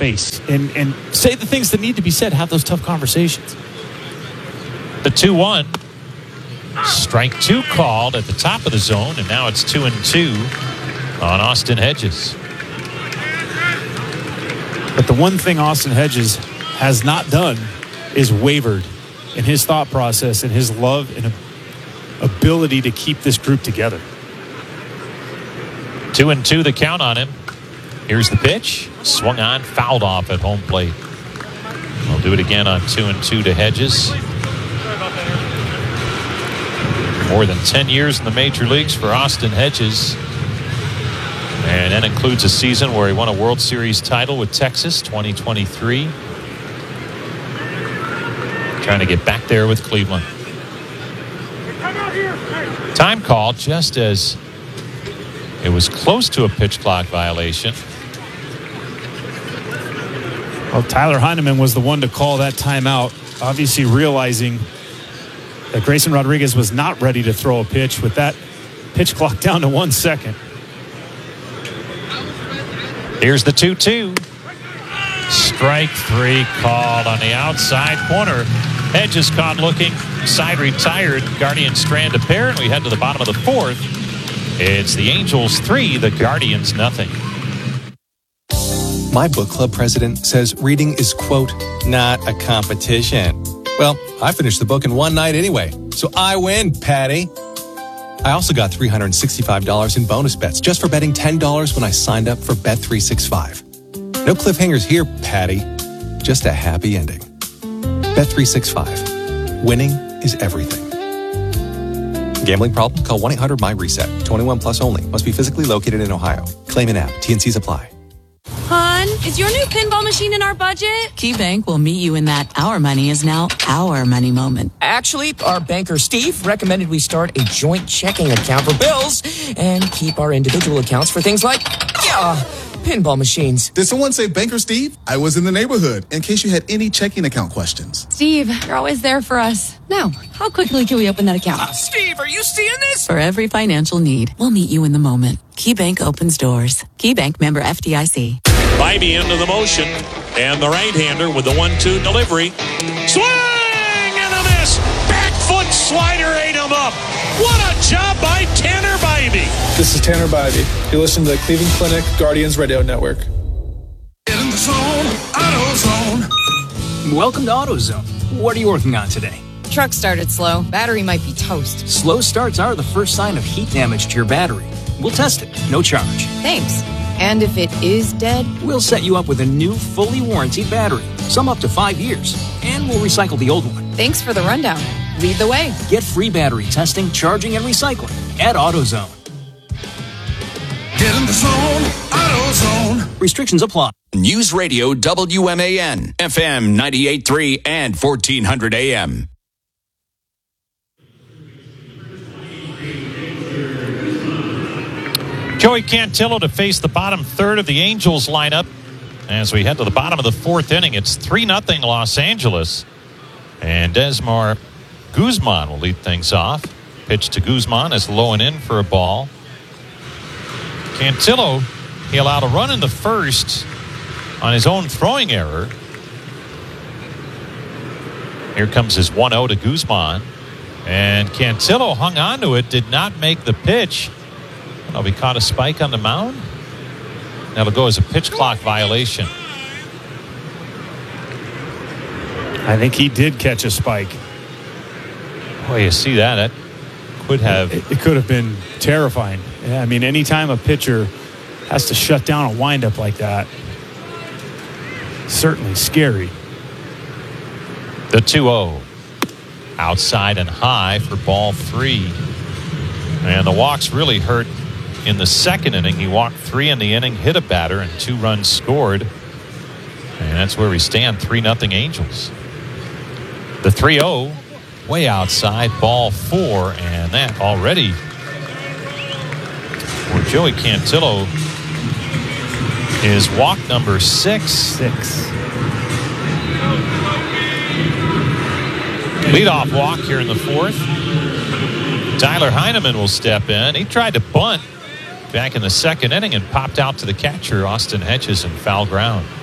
face and say the things that need to be said. Have those tough conversations. The 2-1. Strike 2 called at the top of the zone, and now it's 2-2 on Austin Hedges. But the one thing Austin Hedges has not done is wavered in his thought process and his love and ability to keep this group together. 2-2 the count on him. Here's the pitch. Swung on, fouled off at home plate. We'll do it again on 2-2 to Hedges. More than 10 years in the major leagues for Austin Hedges. And that includes a season where he won a World Series title with Texas, 2023. Trying to get back there with Cleveland. Time call just as it was close to a pitch clock violation. Well, Tyler Heineman was the one to call that timeout, obviously realizing that Grayson Rodriguez was not ready to throw a pitch with that pitch clock down to 1 second. Here's the 2-2. Strike 3 called on the outside corner. Hedges caught looking, side retired. Guardians strand a pair, and we head to the bottom of the fourth. It's the Angels 3, the Guardians nothing. My book club president says reading is, quote, not a competition. Well, I finished the book in one night anyway, so I win, Patty. I also got $365 in bonus bets just for betting $10 when I signed up for Bet365. No cliffhangers here, Patty. Just a happy ending. Bet365. Winning is everything. Gambling problem? Call 1-800-MY-RESET. 21 plus only. Must be physically located in Ohio. Claim in app. T&Cs apply. Hon, is your new pinball machine in our budget? KeyBank will meet you in that our money is now our money moment. Actually, our banker Steve recommended we start a joint checking account for bills and keep our individual accounts for things like, pinball machines. Did someone say Banker Steve? I was in the neighborhood in case you had any checking account questions. Steve, you're always there for us. Now, how quickly can we open that account? Steve, are you seeing this? For every financial need, we'll meet you in the moment. KeyBank opens doors. KeyBank member FDIC. Bybee into the motion, and the right-hander with the 1-2 delivery. Swing and a miss. Back foot slider ate him up. What a job by Tanner Bybee. This is Tanner Bybee. You listen to the Cleveland Clinic Guardians Radio Network. Get in the zone, AutoZone. Welcome to AutoZone. What are you working on today? Truck started slow. Battery might be toast. Slow starts are the first sign of heat damage to your battery. We'll test it, no charge. Thanks. And if it is dead? We'll set you up with a new, fully warranted battery, some up to 5 years, and we'll recycle the old one. Thanks for the rundown. Lead the way. Get free battery testing, charging, and recycling at AutoZone. Get in the zone, AutoZone. Restrictions apply. News Radio WMAN, FM 98.3 and 1400 AM. Joey Cantillo to face the bottom third of the Angels lineup. As we head to the bottom of the fourth inning, it's 3-0 Los Angeles. And Desmar Guzman will lead things off. Pitch to Guzman is low and in for a ball. Cantillo, he allowed a run in the first on his own throwing error. Here comes his 1-0 to Guzman. And Cantillo hung on to it, did not make the pitch. He caught a spike on the mound. That'll go as a pitch clock violation. I think he did catch a spike. Boy, you see that. That could have. It could have been terrifying. Yeah, I mean, anytime a pitcher has to shut down a windup like that, certainly scary. The 2-0. Outside and high for ball 3. And the walks really hurt in the second inning. He walked 3 in the inning, hit a batter, and 2 runs scored. And that's where we stand, 3-0 Angels. The 3-0, way outside, ball 4, and that already for Joey Cantillo is walk number 6. Leadoff walk here in the fourth. Tyler Heineman will step in. He tried to bunt back in the second inning and popped out to the catcher, Austin Hedges, in foul ground.